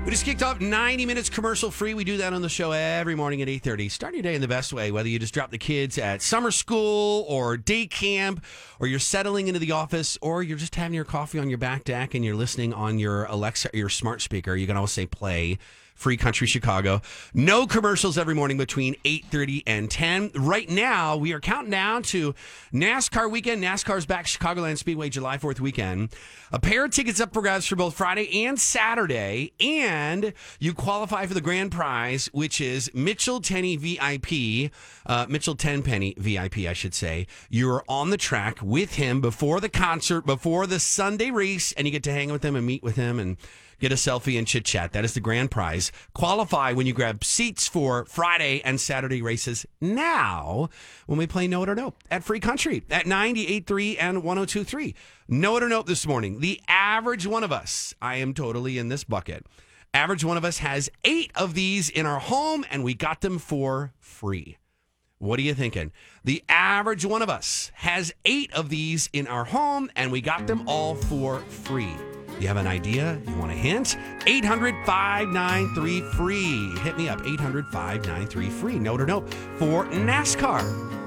We just kicked off 90 minutes commercial free. We do that on the show every morning at 8:30. Start your day in the best way, whether you just drop the kids at summer school or day camp, or you're settling into the office, or you're just having your coffee on your back deck and you're listening on your Alexa, your smart speaker. You can always say play. Free Country Chicago. No commercials every morning between 8:30 and 10. Right now, we are counting down to NASCAR weekend. NASCAR's back, Chicagoland Speedway, July 4th weekend. A pair of tickets up for grabs for both Friday and Saturday. And you qualify for the grand prize, which is Mitchell Tenpenny VIP. Mitchell Tenpenny VIP, I should say. You're on the track with him before the concert, before the Sunday race, and you get to hang with him and meet with him and get a selfie and chit chat. That is the grand prize. Qualify when you grab seats for Friday and Saturday races now when we play Know It or Nope at Free Country at 98.3 and 102.3. Know It or Nope this morning. The average one of us, I am totally in this bucket. Average one of us has 8 of these in our home, and we got them for free. What are you thinking? The average one of us has 8 of these in our home, and we got them all for free. You have an idea? You want a hint? 800-593-FREE. Hit me up, 800-593-FREE. Note or nope for NASCAR.